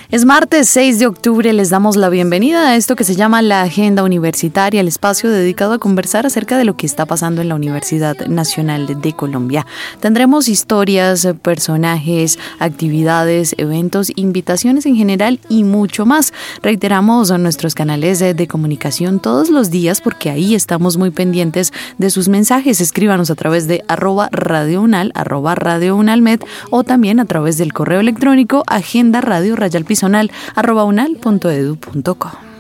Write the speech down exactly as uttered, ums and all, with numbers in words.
Es martes seis de octubre, les damos la bienvenida a esto que se llama la Agenda Universitaria, el espacio dedicado a conversar acerca de lo que está pasando en la Universidad Nacional de Colombia. Tendremos historias, personajes, actividades, eventos, invitaciones en general y mucho más. Reiteramos nuestros canales de, de comunicación todos los días porque ahí estamos muy pendientes de sus mensajes. Escríbanos a través de arroba Radio Unal, arroba Radio Unalmed o también a través del correo electrónico agenda radio rayal pisonal arroba unal punto edu punto co.